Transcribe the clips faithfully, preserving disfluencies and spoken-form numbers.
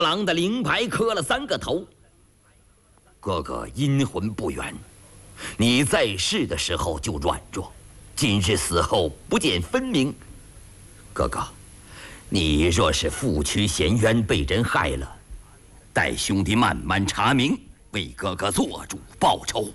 狼的灵牌磕了三个头。哥哥阴魂不远，你在世的时候就软弱，今日死后不见分明。哥哥，你若是父躯衔冤被人害了，待兄弟慢慢查明，为哥哥做主报仇。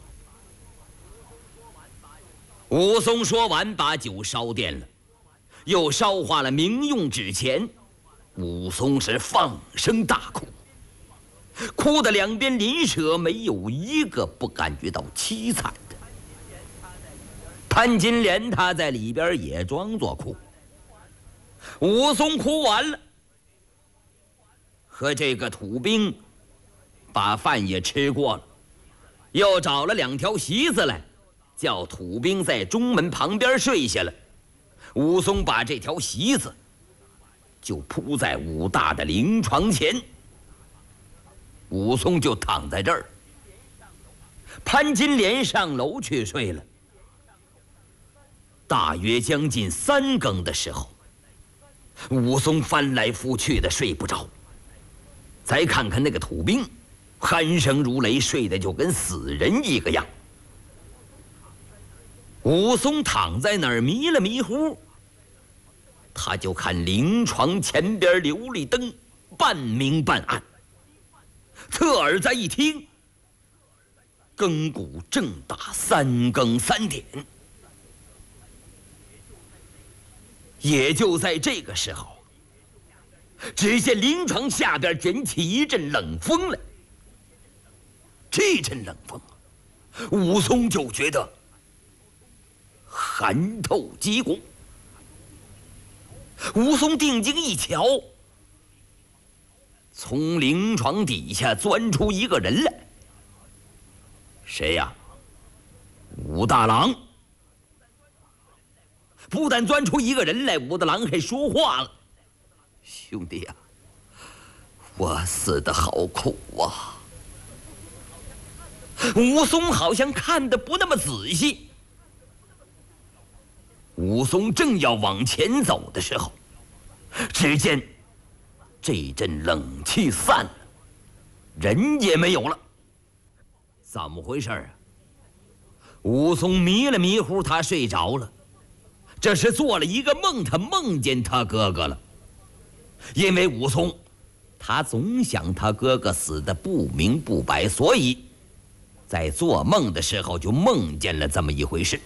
武松说完，把酒烧垫了，又烧化了冥用纸钱。武松是放声大哭，哭得两边邻舍没有一个不感觉到凄惨的。潘金莲他在里边也装作哭。武松哭完了，和这个土兵把饭也吃过了，又找了两条席子来，叫土兵在中门旁边睡下了。武松把这条席子就铺在武大的灵床前，武松就躺在这儿。潘金莲上楼去睡了。大约将近三更的时候，武松翻来覆去的睡不着。再看看那个土兵，鼾声如雷，睡得就跟死人一个样。武松躺在那儿迷了迷糊，他就看灵床前边琉璃灯半明半暗，侧耳再一听，更鼓正打三更三点。也就在这个时候，只见灵床下边卷起一阵冷风来。这阵冷风，武松就觉得寒透肌骨。武松定睛一瞧，从灵床底下钻出一个人来。谁呀？武大郎。不但钻出一个人来，武大郎还说话了：“兄弟呀，我死得好苦啊！”武松好像看得不那么仔细。武松正要往前走的时候，只见这阵冷气散了，人也没有了。怎么回事啊？武松迷了迷糊，他睡着了。这是做了一个梦，他梦见他哥哥了。因为武松他总想他哥哥死得不明不白，所以在做梦的时候就梦见了这么一回事。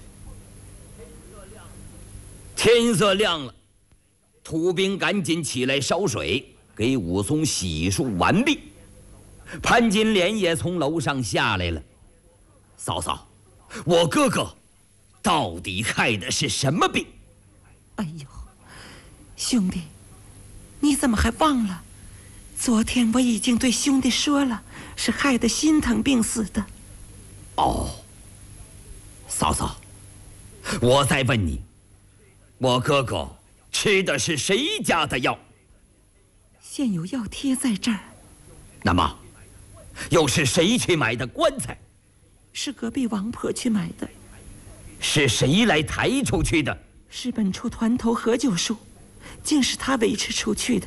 天色亮了，土兵赶紧起来烧水，给武松洗漱完毕。潘金莲也从楼上下来了。嫂嫂，我哥哥到底害的是什么病？ 哎呦，兄弟，你怎么还忘了？昨天我已经对兄弟说了，是害得心疼病死的。 哦，嫂嫂，我再问你，我哥哥吃的是谁家的药？ 现有药贴在这儿。 那么，又是谁去买的棺材？ 是隔壁王婆去买的。 是谁来抬出去的？ 是本处团头何九叔，竟是他维持出去的。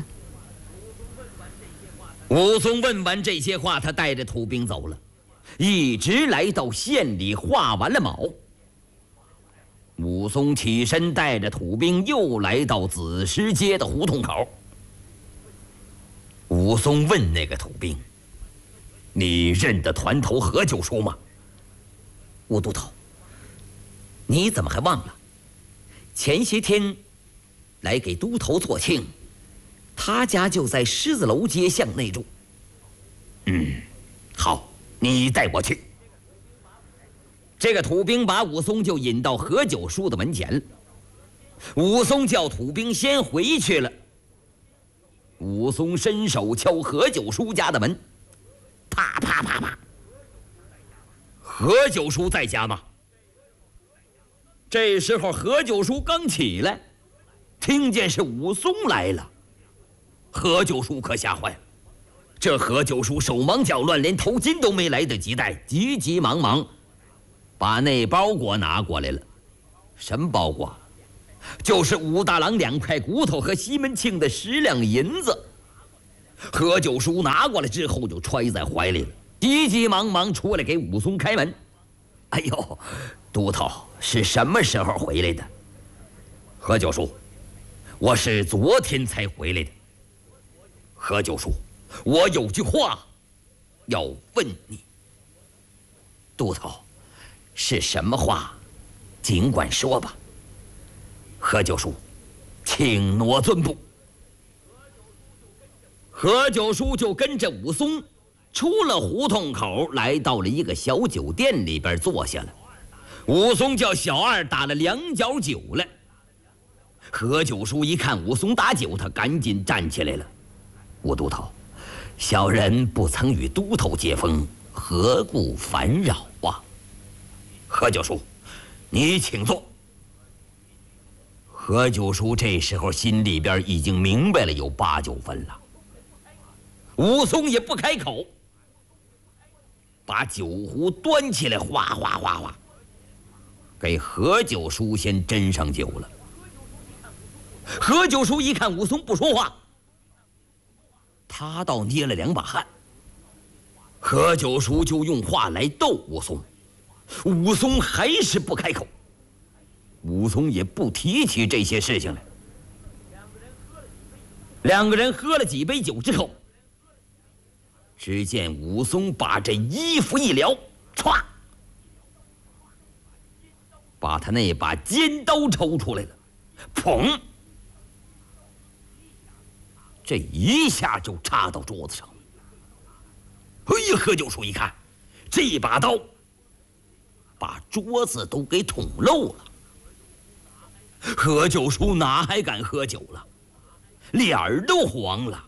武松问完这些话，他带着土兵走了，一直来到县里画完了卯。武松起身，带着土兵又来到子时街的胡同口。武松问那个土兵：“你认得团头何九叔吗？”武都头，你怎么还忘了？前些天来给都头做庆，他家就在狮子楼街巷内住。嗯，好，你带我去。这个土兵把武松就引到何九叔的门前了。武松叫土兵先回去了。武松伸手敲何九叔家的门，啪啪啪啪。何九叔在家吗？这时候何九叔刚起来，听见是武松来了，何九叔可吓坏了。这何九叔手忙脚乱，连头巾都没来得及戴，急急忙忙把那包裹拿过来了。什么包裹？就是武大郎两块骨头和西门庆的十两银子。 何九叔拿过来之后就揣在怀里了，急急忙忙出来给武松开门。哎呦，都头是什么时候回来的？何九叔，我是昨天才回来的。何九叔，我有句话要问你。都头，是什么话？尽管说吧。何九叔，请挪尊步。何九叔就跟着武松出了胡同口，来到了一个小酒店里边坐下了。武松叫小二打了两角酒来。何九叔一看武松打酒，他赶紧站起来了。吴都头，小人不曾与都头接风，何故烦扰啊？何九叔，你请坐。何九叔这时候心里边已经明白了有八九分了。武松也不开口，把酒壶端起来，哗哗哗哗，给何九叔先斟上酒了。何九叔一看武松不说话，他倒捏了两把汗。何九叔就用话来逗武松，武松还是不开口。武松也不提起这些事情来。两个人喝了几杯酒之后，只见武松把这衣服一撩，歘，把他那把尖刀抽出来了，砰，这一下就插到桌子上了。哎呀，何九叔一看，这把刀把桌子都给捅漏了。何九叔哪还敢喝酒了，脸儿都黄了。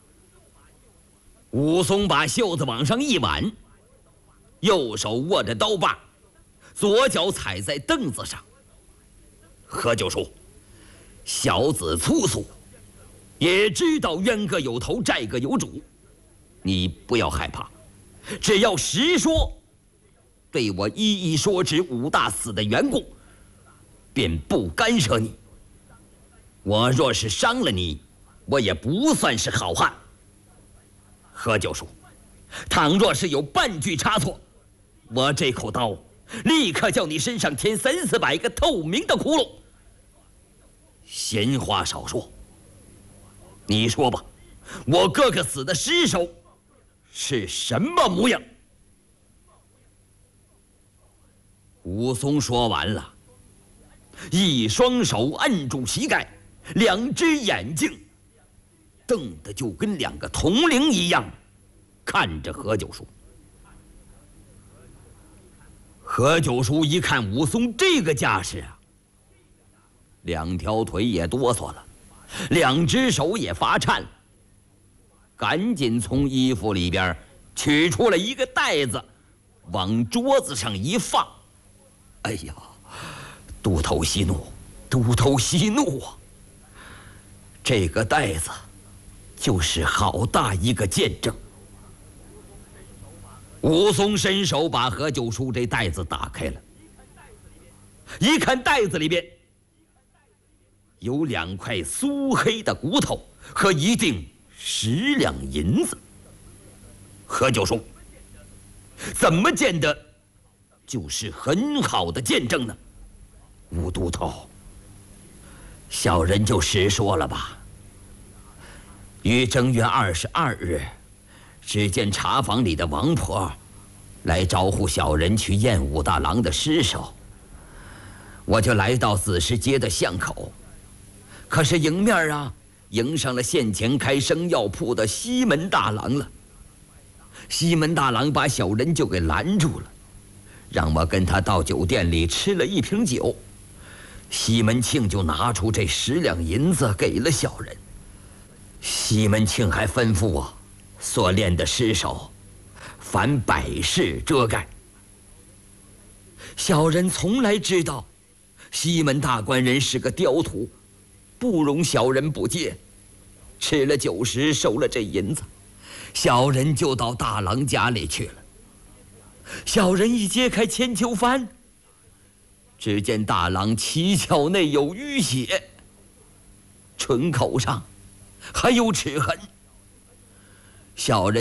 武松把袖子往上一挽，右手握着刀把，左脚踩在凳子上。何九叔，小子粗俗，也知道冤各有头，债各有主，你不要害怕，只要实说，对我一一说知武大死的缘故，便不干涉你。我若是伤了你，我也不算是好汉。何九叔，倘若是有半句差错，我这口刀立刻叫你身上添三四百个透明的窟窿。闲话少说，你说吧，我哥哥死的尸首是什么模样？武松说完了，一双手摁住膝盖，两只眼睛瞪得就跟两个铜铃一样，看着何九叔。何九叔一看武松这个架势啊，两条腿也哆嗦了，两只手也发颤了，赶紧从衣服里边取出了一个袋子，往桌子上一放。哎呀，都头息怒，都头息怒啊！这个袋子就是好大一个见证。武松伸手把何九叔这袋子打开了，一看袋子里边有两块酥黑的骨头和一锭十两银子。何九叔，怎么见得就是很好的见证呢？吴都头，小人就实说了吧。于正月二十二日，只见茶房里的王婆来招呼小人去验武大郎的尸首，我就来到子时街的巷口，可是迎面啊迎上了县前开生药铺的西门大郎了。西门大郎把小人就给拦住了，让我跟他到酒店里吃了一瓶酒。西门庆就拿出这十两银子给了小人。西门庆还吩咐我所练的尸首凡百事遮盖。小人从来知道西门大官人是个刁徒，不容小人不接。吃了酒时收了这银子，小人就到大郎家里去了。小人一揭开千秋幡，只见大郎七窍内有淤血，唇口上还有齿痕。 小人